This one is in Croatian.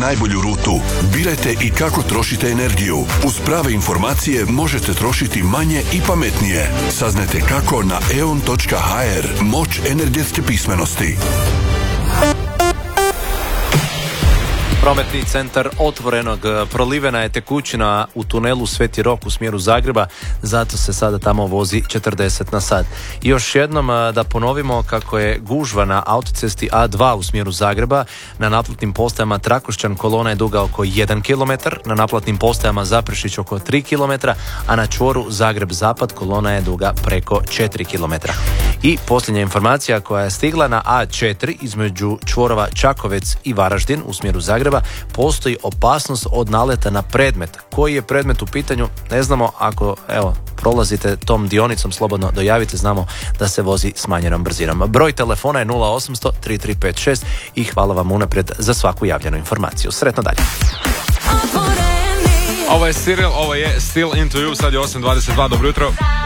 najbolju rutu. Birajte i kako trošite energiju. Uz prave informacije možete trošiti manje i pametnije. Saznajte kako na eon.hr. Moć energetske pismenosti. Prometni centar Otvorenog. Prolivena je tekućina u tunelu Sveti Rok u smjeru Zagreba, zato se sada tamo vozi 40 na sat. I još jednom da ponovimo kako je gužva na autocesti A2 u smjeru Zagreba. Na naplatnim postajama Trakošćan kolona je duga oko 1 km, na naplatnim postajama Zaprešić oko 3 km, a na čvoru Zagreb-Zapad kolona je duga preko 4 km. I posljednja informacija koja je stigla na A4 između čvorova Čakovec i Varaždin u smjeru Zagreba postoji opasnost od naleta na predmet. Koji je predmet u pitanju ne znamo. Ako prolazite tom dionicom, slobodno dojavite, znamo da se vozi smanjenom brzinom. Broj telefona je 0800 3356 i hvala vam unaprijed za svaku javljenu informaciju. Sretno dalje. Ovo je Cyril, ovo je Still Into You, sad je 8:22, dobro jutro.